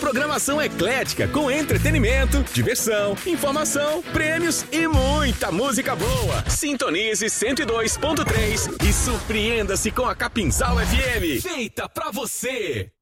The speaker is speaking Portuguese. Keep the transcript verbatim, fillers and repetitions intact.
programação eclética com entretenimento, diversão, informação, prêmios e muita música boa. Sintonize cento e dois ponto três e surpreenda-se com a Capinzal F M. Feita pra você.